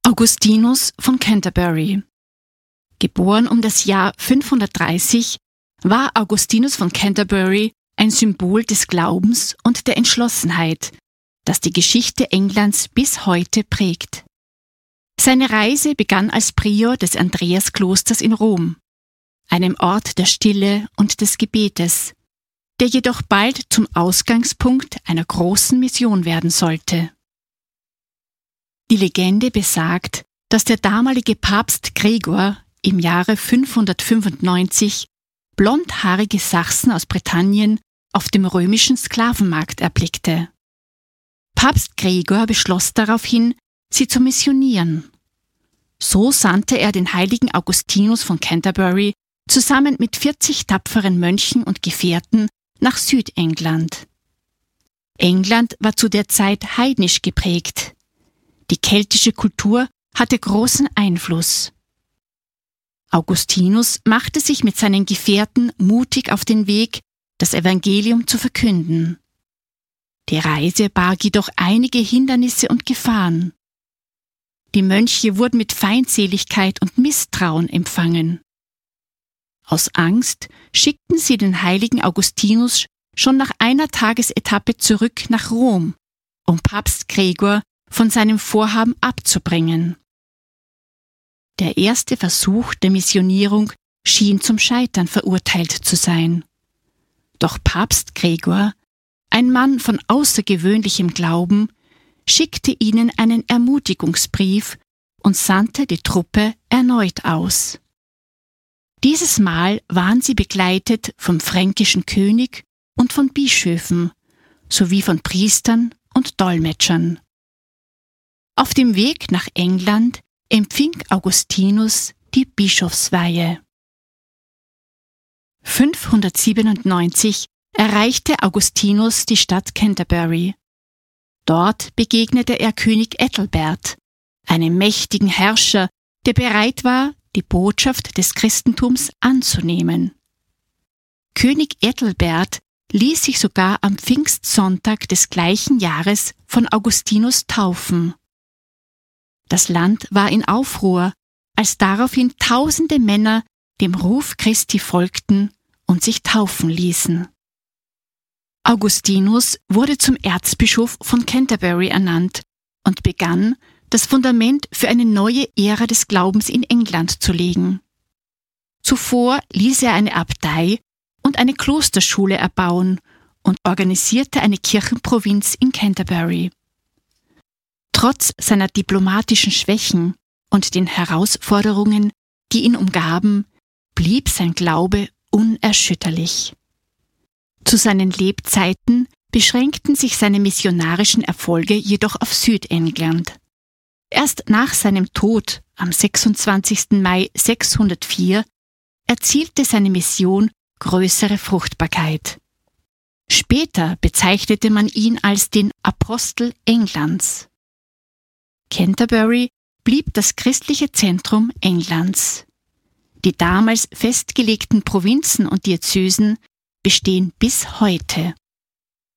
Augustinus von Canterbury. Geboren um das Jahr 530, war Augustinus von Canterbury ein Symbol des Glaubens und der Entschlossenheit, das die Geschichte Englands bis heute prägt. Seine Reise begann als Prior des Andreasklosters in Rom, einem Ort der Stille und des Gebetes, der jedoch bald zum Ausgangspunkt einer großen Mission werden sollte. Die Legende besagt, dass der damalige Papst Gregor im Jahre 595 blondhaarige Sachsen aus Britannien auf dem römischen Sklavenmarkt erblickte. Papst Gregor beschloss daraufhin, sie zu missionieren. So sandte er den heiligen Augustinus von Canterbury zusammen mit 40 tapferen Mönchen und Gefährten nach Südengland. England war zu der Zeit heidnisch geprägt. Die keltische Kultur hatte großen Einfluss. Augustinus machte sich mit seinen Gefährten mutig auf den Weg, das Evangelium zu verkünden. Die Reise barg jedoch einige Hindernisse und Gefahren. Die Mönche wurden mit Feindseligkeit und Misstrauen empfangen. Aus Angst schickten sie den heiligen Augustinus schon nach einer Tagesetappe zurück nach Rom, um Papst Gregor von seinem Vorhaben abzubringen. Der erste Versuch der Missionierung schien zum Scheitern verurteilt zu sein. Doch Papst Gregor, ein Mann von außergewöhnlichem Glauben, schickte ihnen einen Ermutigungsbrief und sandte die Truppe erneut aus. Dieses Mal waren sie begleitet vom fränkischen König und von Bischöfen sowie von Priestern und Dolmetschern. Auf dem Weg nach England empfing Augustinus die Bischofsweihe. 597 erreichte Augustinus die Stadt Canterbury. Dort begegnete er König Ethelbert, einem mächtigen Herrscher, der bereit war, die Botschaft des Christentums anzunehmen. König Ethelbert ließ sich sogar am Pfingstsonntag des gleichen Jahres von Augustinus taufen. Das Land war in Aufruhr, als daraufhin tausende Männer dem Ruf Christi folgten und sich taufen ließen. Augustinus wurde zum Erzbischof von Canterbury ernannt und begann, das Fundament für eine neue Ära des Glaubens in England zu legen. Zuvor ließ er eine Abtei und eine Klosterschule erbauen und organisierte eine Kirchenprovinz in Canterbury. Trotz seiner diplomatischen Schwächen und den Herausforderungen, die ihn umgaben, blieb sein Glaube unerschütterlich. Zu seinen Lebzeiten beschränkten sich seine missionarischen Erfolge jedoch auf Südengland. Erst nach seinem Tod am 26. Mai 604 erzielte seine Mission größere Fruchtbarkeit. Später bezeichnete man ihn als den Apostel Englands. Canterbury blieb das christliche Zentrum Englands. Die damals festgelegten Provinzen und Diözesen bestehen bis heute.